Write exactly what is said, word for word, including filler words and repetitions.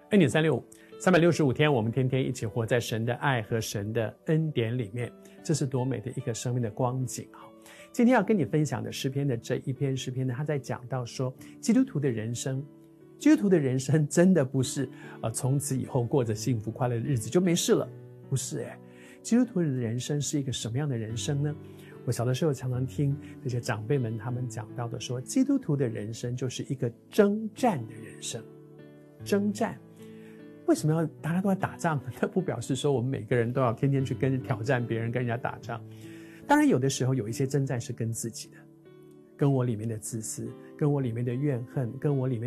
恩典三六五，三百六十五天，我们天天一起活在神的爱和神的恩典里面，这是多美的一个生命的光景啊！今天要跟你分享的诗篇的这一篇诗篇呢，他在讲到说，基督徒的人生，基督徒的人生真的不是呃从此以后过着幸福快乐的日子就没事了，不是诶，基督徒的人生是一个什么样的人生呢？我小的时候常常听这些长辈们他们讲到的说，基督徒的人生就是一个征战的人生。征战，为什么要大家都在打仗？那不表示说我们每个人都要天天去跟挑战别人，跟人家打仗。当然有的时候有一些征战是跟自己的，跟我里面的自私，跟我里面的怨恨，跟我里面